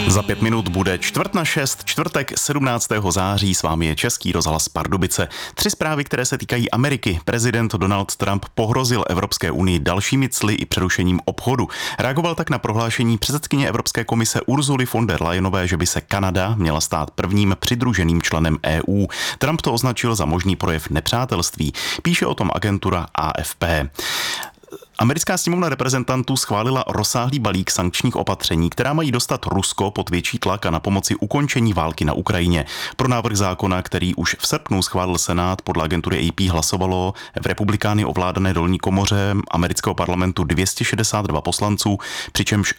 Za 5 minut bude 5:45, čtvrtek 17. září, s vámi je Český rozhlas Pardubice. 3 zprávy, které se týkají Ameriky. Prezident Donald Trump pohrozil Evropské unii dalšími cly i přerušením obchodu. Reagoval tak na prohlášení předsedkyně Evropské komise Ursuly von der Leyenové, že by se Kanada měla stát prvním přidruženým členem EU. Trump to označil za možný projev nepřátelství. Píše o tom agentura AFP. Americká sněmovna reprezentantů schválila rozsáhlý balík sankčních opatření, která mají dostat Rusko pod větší tlak a na pomoci ukončení války na Ukrajině. Pro návrh zákona, který už v srpnu schválil Senát, podle agentury AP hlasovalo v republikány ovládané dolní komoře amerického parlamentu 262 poslanců, přičemž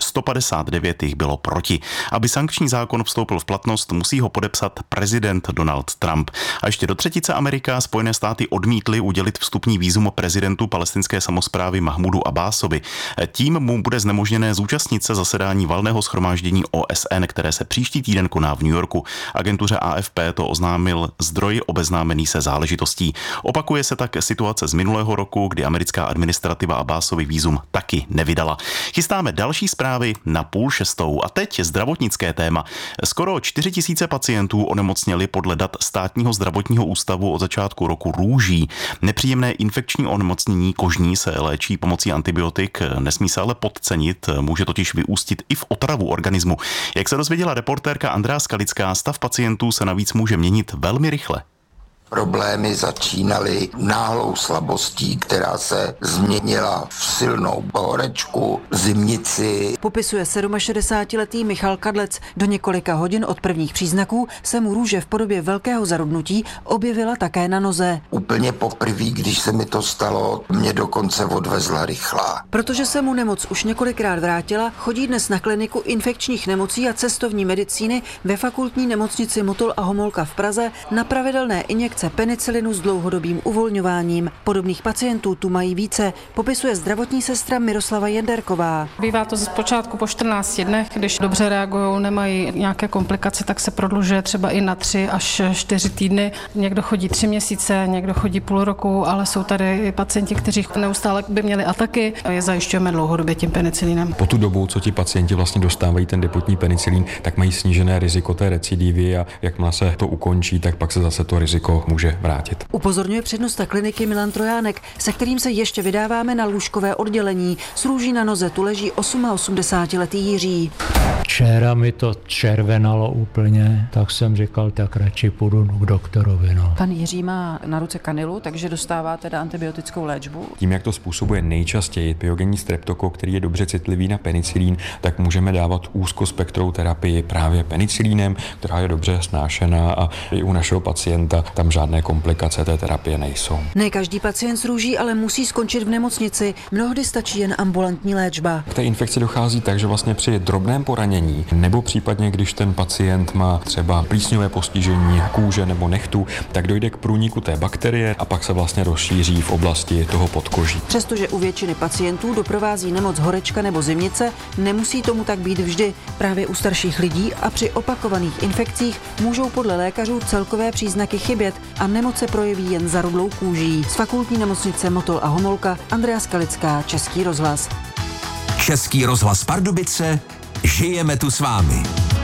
159 jich bylo proti. Aby sankční zákon vstoupil v platnost, musí ho podepsat prezident Donald Trump. A ještě do třetice Amerika a Spojené státy odmítly udělit vstupní vízum prezidentu palestinské samosprávy Mahmudu Abbásovi. Tím mu bude znemožněné zúčastnit se zasedání valného shromáždění OSN, které se příští týden koná v New Yorku. Agentuře AFP to oznámil zdroj obeznámený se záležitostí. Opakuje se tak situace z minulého roku, kdy americká administrativa Abbásovi vízum taky nevydala. Chystáme další zprávy na 5:30 a teď zdravotnické téma. Skoro 4 000 pacientů onemocněli podle dat Státního zdravotního ústavu od začátku roku růží. Nepříjemné infekční onemocnění kožní se léčí pomocí antibiotik, nesmí se ale podcenit, může totiž vyústit i v otravu organismu. Jak se dozvěděla reportérka Andrea Skalická, stav pacientů se navíc může měnit velmi rychle. Problémy začínaly náhlou slabostí, která se změnila v silnou horečku, zimnici. Popisuje 67letý Michal Kadlec. Do několika hodin od prvních příznaků se mu růže v podobě velkého zarudnutí objevila také na noze. Úplně poprvé, když se mi to stalo, mě dokonce odvezla rychlá. Protože se mu nemoc už několikrát vrátila, chodí dnes na kliniku infekčních nemocí a cestovní medicíny ve fakultní nemocnici Motol a Homolka v Praze na pravidelné injekce penicilinu s dlouhodobým uvolňováním. Podobných pacientů tu mají více, popisuje zdravotní sestra Miroslava Jenderková. Bývá to zpočátku po 14 dnech, když dobře reagují, nemají nějaké komplikace, tak se prodlužuje třeba i na 3 až 4 týdny. Někdo chodí 3 měsíce, někdo chodí půl roku, ale jsou tady i pacienti, kteří neustále by měli ataky a je zajišťujeme dlouhodobě tím penicilinem. Po tu dobu, co ti pacienti vlastně dostávají ten depotní penicilin, tak mají snížené riziko té recidivy a jakmile se to ukončí, tak pak se zase to riziko může vrátit. Upozorňuje přednosta kliniky Milan Trojánek, se kterým se ještě vydáváme na lůžkové oddělení. S růží na noze tu leží 88letý Jiří. Včera mi to červenalo úplně, tak jsem říkal, tak radši půjdu k doktorovi. Pan Jiří má na ruce kanilu, takže dostává teda antibiotickou léčbu. Tím, jak to způsobuje nejčastěji pyogenní streptokok, který je dobře citlivý na penicilín, tak můžeme dávat úzkospektrou terapii právě penicilínem, která je dobře snášená a i u našeho pacienta tam žádné komplikace té terapie nejsou. Ne každý pacient s růží ale musí skončit v nemocnici. Mnohdy stačí jen ambulantní léčba. K té infekci dochází tak, že vlastně při drobném poranění nebo případně, když ten pacient má třeba plísňové postižení kůže nebo nehtu, tak dojde k průniku té bakterie a pak se vlastně rozšíří v oblasti toho podkoží. Přestože u většiny pacientů doprovází nemoc horečka nebo zimnice, nemusí tomu tak být vždy. Právě u starších lidí a při opakovaných infekcích můžou podle lékařů celkové příznaky chybět a nemoc se projeví jen zarudlou kůží. Z fakultní nemocnice Motol a Homolka Andrea Skalická, Český rozhlas. Český rozhlas Pardubice, žijeme tu s vámi.